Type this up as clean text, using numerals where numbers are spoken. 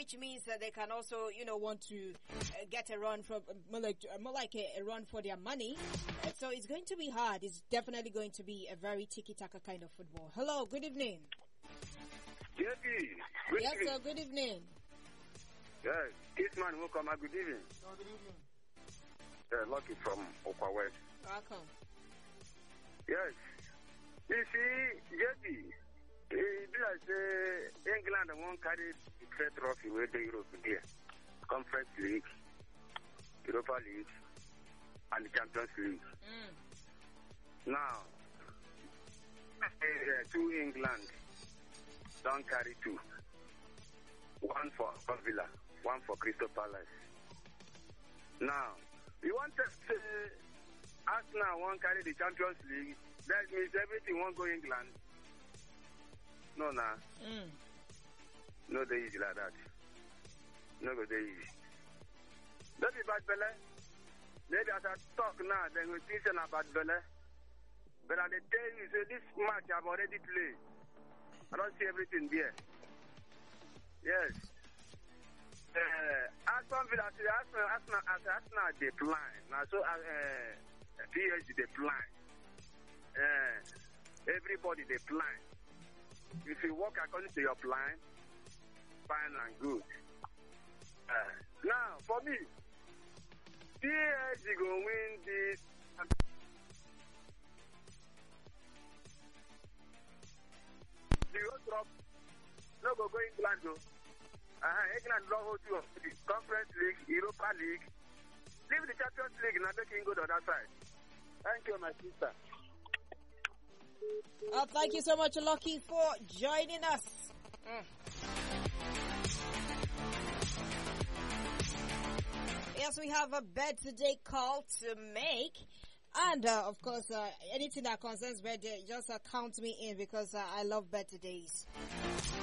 which means that they can also, want to get a run from more like a run for their money. So it's going to be hard. It's definitely going to be a very tiki-taka kind of football. Hello, good evening. Yes, Sir, good evening. Yes, this man will come. Good evening. Oh, good evening. Lucky from Okwa West. Welcome. Yes. You see, JP, it be like England won't carry the third trophy where the Europe there. Conference League, Europa League, and the Champions League. Now, two England don't carry two. One for Villa, one for Crystal Palace. Now, you want to say Arsenal won't carry the Champions League? That means everything won't go England. No, nah. No, they easy like that. No, go they easy. Don't be bad belly. Maybe as I talk now, then we think about belly. But I tell you, say this match I've already played. I don't see everything there. Yes. Aston Villa, Arsenal, they plan. Now, so PSG, they plan. Everybody, they plan. If you work according to your plan, fine and good. Now, for me, PSG going to win this. The road drop. No go England though. England don't hold you of the Conference League, Europa League. Leave the Champions League and make him go to the other side. Thank you, my sister. Thank you so much, Lucky, for joining us. Yes, we have a birthday call to make. And, of course, anything that concerns birthday, just count me in because I love birthdays.